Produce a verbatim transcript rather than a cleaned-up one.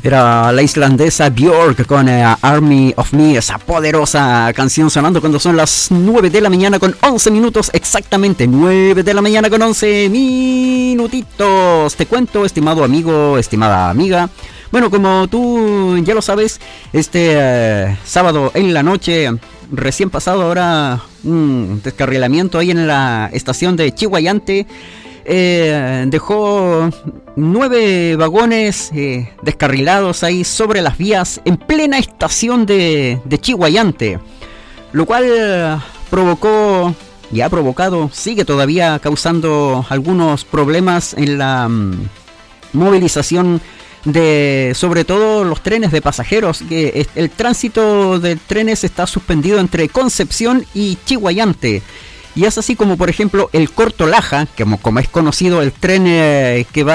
Era la islandesa Björk con uh, Army of Me, esa poderosa canción sonando cuando son las nueve de la mañana con once minutos exactamente, nueve de la mañana con once minutitos. Te cuento, estimado amigo, estimada amiga. Bueno, como tú ya lo sabes, este uh, sábado en la noche, recién pasado ahora un descarrilamiento ahí en la estación de Chihuayante. Eh, dejó nueve vagones eh, descarrilados ahí sobre las vías en plena estación de, de Chihuayante, lo cual eh, provocó y ha provocado, sigue todavía causando algunos problemas en la um, movilización de sobre todo los trenes de pasajeros, que el tránsito de trenes está suspendido entre Concepción y Chihuayante. Y es así como, por ejemplo, el Corto Laja, que como, como es conocido, el tren eh, que va